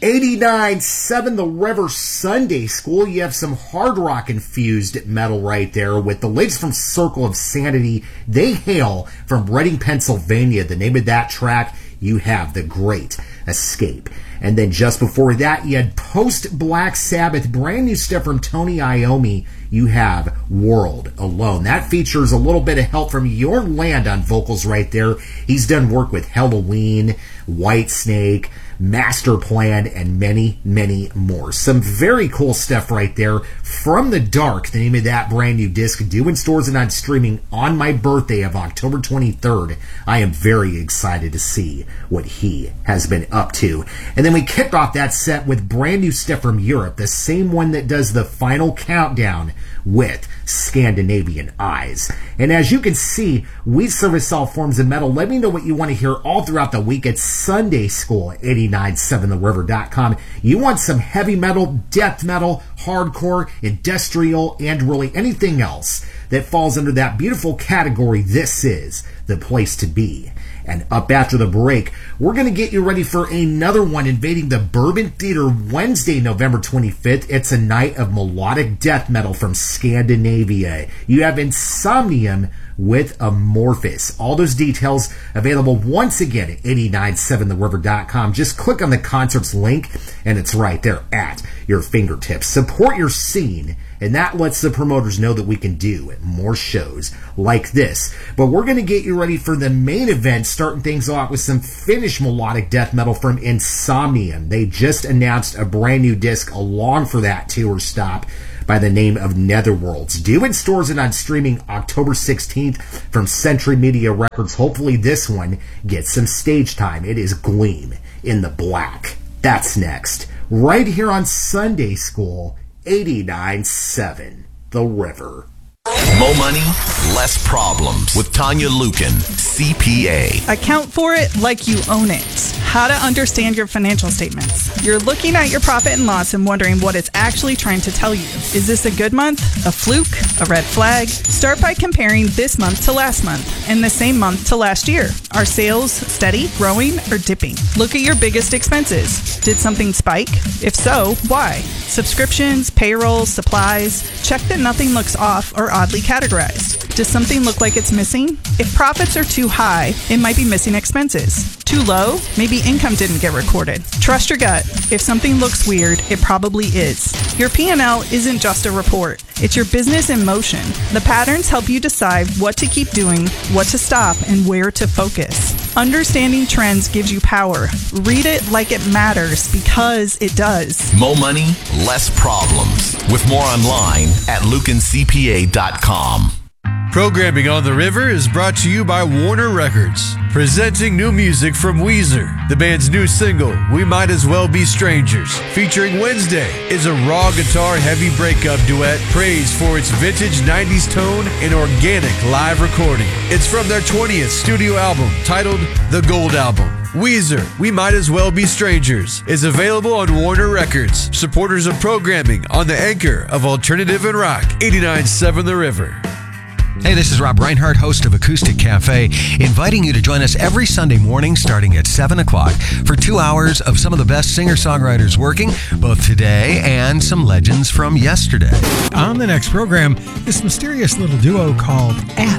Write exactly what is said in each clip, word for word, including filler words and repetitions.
eighty-nine seven The River Sunday School. You have some hard rock infused metal right there with the latest from Circle of Sanity. They hail from Reading, Pennsylvania. The name of that track, you have The Great Escape. And then just before that, you had post Black Sabbath, brand new stuff from Tony Iommi. You have World Alone. That features a little bit of help from Jorn Land on vocals right there. He's done work with Helloween, Whitesnake, Master Plan, and many, many more. Some very cool stuff right there. From the Dark, the name of that brand new disc, due in stores and on streaming on my birthday of October twenty-third. I am very excited to see what he has been up to. And then we kicked off that set with brand new stuff from Europe, the same one that does the final countdown with Scandinavian Eyes. And as you can see, we service all forms of metal. Let me know what you want to hear all throughout the week at Sunday School, eighty-nine seven the river dot com. You want some heavy metal, death metal, hardcore, industrial, and really anything else that falls under that beautiful category. This is the place to be. And up after the break, we're going to get you ready for another one invading the Bourbon Theater Wednesday, November twenty-fifth. It's a night of melodic death metal from Scandinavia. You have Insomnium with Amorphous. All those details available once again at eighty-nine seven the river dot com. Just click on the concerts link and it's right there at your fingertips. Support your scene, and that lets the promoters know that we can do more shows like this. But we're going to get you ready for the main event, starting things off with some Finnish melodic death metal from Insomnium. They just announced a brand new disc along for that tour stop by the name of Netherworlds. Due in stores and on streaming October sixteenth from Century Media Records. Hopefully this one gets some stage time. It is Gleam in the Black. That's next, right here on Sunday School, eighty-nine seven The River. More money, less problems with Tanya Lukin, C P A. Account for it like you own it. How to understand your financial statements. You're looking at your profit and loss and wondering what it's actually trying to tell you. Is this a good month? A fluke? A red flag? Start by comparing this month to last month and the same month to last year. Are sales steady, growing, or dipping? Look at your biggest expenses. Did something spike? If so, why? Subscriptions, payroll, supplies. Check that nothing looks off or oddly categorized. Does something look like it's missing? If profits are too high, it might be missing expenses. Too low? Maybe income didn't get recorded. Trust your gut. If something looks weird, it probably is. Your P and L isn't just a report. It's your business in motion. The patterns help you decide what to keep doing, what to stop, and where to focus. Understanding trends gives you power. Read it like it matters, because it does. More money, less problems. With more online at lukin c p a dot com. Programming on the River is brought to you by Warner Records, presenting new music from Weezer. The band's new single, We Might As Well Be Strangers, featuring Wednesday, is a raw guitar heavy breakup duet praised for its vintage nineties tone and organic live recording. It's from their twentieth studio album titled The Gold Album. Weezer, We Might As Well Be Strangers, is available on Warner Records. Supporters of programming on the anchor of Alternative and Rock, eighty-nine seven The River. Hey, this is Rob Reinhardt, host of Acoustic Cafe, inviting you to join us every Sunday morning starting at seven o'clock for two hours of some of the best singer-songwriters working, both today and some legends from yesterday. On the next program, this mysterious little duo called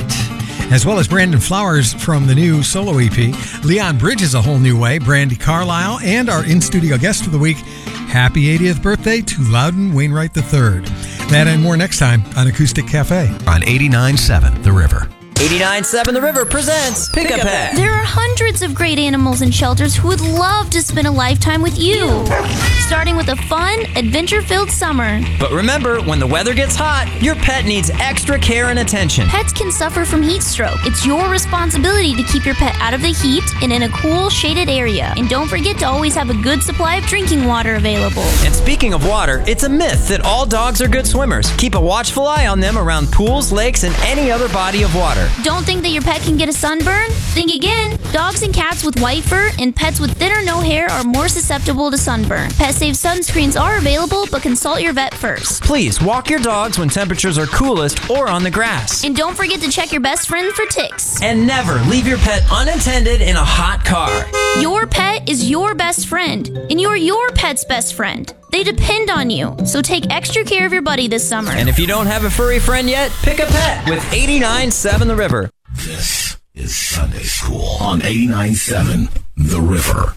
At, as well as Brandon Flowers from the new solo E P, Leon Bridges, A Whole New Way, Brandy Carlisle, and our in-studio guest of the week, happy eightieth birthday to Loudon Wainwright the third. That and more next time on Acoustic Cafe. On eighty-nine seven The River. eighty-nine seven The River presents Pick a Pet. There are hundreds of great animals in shelters who would love to spend a lifetime with you. Starting with a fun, adventure-filled summer. But remember, when the weather gets hot, your pet needs extra care and attention. Pets can suffer from heat stroke. It's your responsibility to keep your pet out of the heat and in a cool, shaded area. And don't forget to always have a good supply of drinking water available. And speaking of water, it's a myth that all dogs are good swimmers. Keep a watchful eye on them around pools, lakes, and any other body of water. Don't think that your pet can get a sunburn? Think again. Dogs and cats with white fur and pets with thin or no hair are more susceptible to sunburn. Pet safe sunscreens are available, but consult your vet first. Please walk your dogs when temperatures are coolest or on the grass. And don't forget to check your best friend for ticks. And never leave your pet unattended in a hot car. Your pet is your best friend, and you're your pet's best friend. They depend on you, so take extra care of your buddy this summer. And if you don't have a furry friend yet, pick a pet with eighty-nine point seven The River. This is Sunday School on eighty-nine point seven The River.